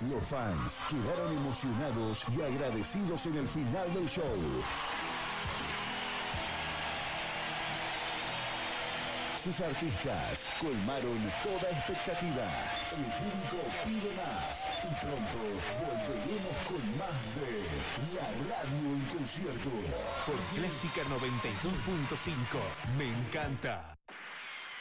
Los fans quedaron emocionados y agradecidos en el final del show. Sus artistas colmaron toda expectativa. El público pide más y pronto volveremos con más de La Radio en concierto. Por Clásica 92.5. Me encanta.